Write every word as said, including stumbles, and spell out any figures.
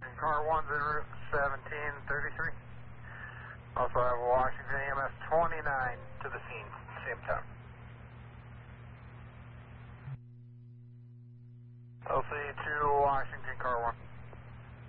Car one's en route seventeen thirty-three. Also have a Washington E M S twenty-nine to the scene, same time. L C two Washington, car one.